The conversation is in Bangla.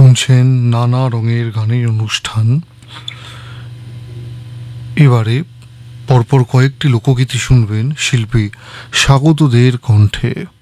শুনছেন নানা রঙের গানের অনুষ্ঠান। এবারে পরপর কয়েকটি লোকগীতি শুনবেন শিল্পী স্বাগত দের কণ্ঠে।